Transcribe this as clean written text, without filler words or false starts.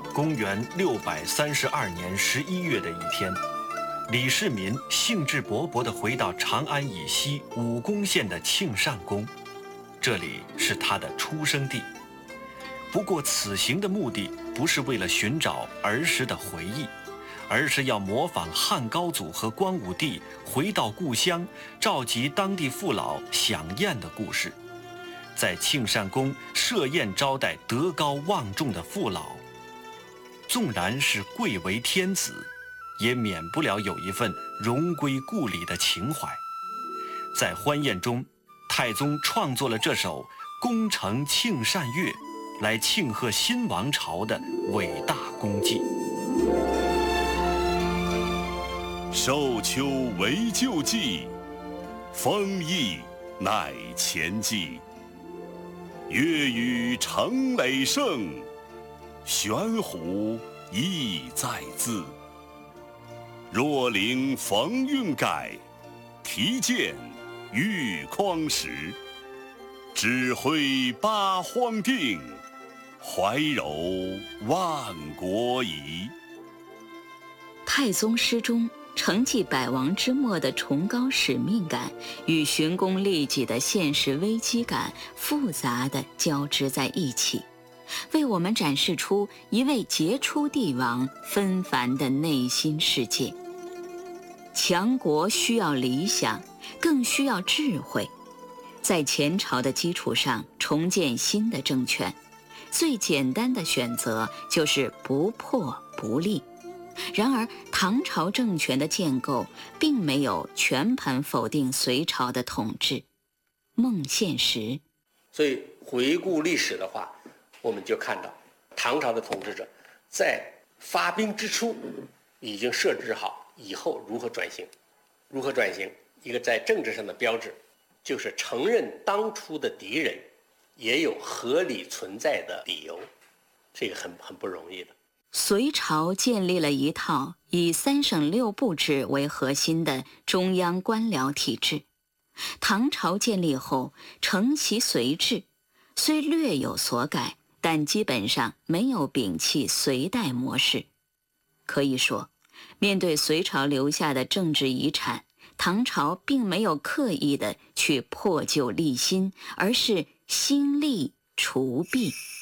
公元632年11月的一天，李世民兴致勃勃地回到长安以西武功县的庆善宫，这里是他的出生地。不过此行的目的不是为了寻找儿时的回忆，而是要模仿汉高祖和光武帝回到故乡，召集当地父老享宴的故事，在庆善宫设宴招待德高望重的父老。纵然是贵为天子，也免不了有一份荣归故里的情怀。在欢宴中，太宗创作了这首《功成庆善乐》，来庆贺新王朝的伟大功绩。 受秋为旧季，丰邑乃前季。乐与成累盛，玄壶意在字。若灵逢韵改，题剑玉匡时。指挥八荒定，怀柔万国仪。 太宗诗中承继百王之末的崇高使命感与寻功利己的现实危机感复杂地交织在一起，为我们展示出一位杰出帝王纷繁的内心世界。强国需要理想，更需要智慧。在前朝的基础上重建新的政权，最简单的选择就是不破不立。然而，唐朝政权的建构并没有全盘否定隋朝的统治，孟宪实。 所以回顾历史的话，我们就看到唐朝的统治者在发兵之初已经设置好以后如何转型。如何转型？一个在政治上的标志，就是承认当初的敌人也有合理存在的理由，这个很不容易的。 隋朝建立了一套以3省6部制为核心的中央官僚体制。唐朝建立后承袭隋制，虽略有所改，但基本上没有摒弃隋代模式。可以说，面对隋朝留下的政治遗产，唐朝并没有刻意地去破旧立新，而是兴利除弊。